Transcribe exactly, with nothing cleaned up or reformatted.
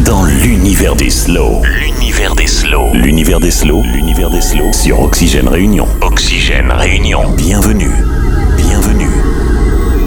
dans l'univers des slows. L'univers des slows. L'univers des slows. L'univers des slows sur Oxygène Réunion. Oxygène Réunion. Bienvenue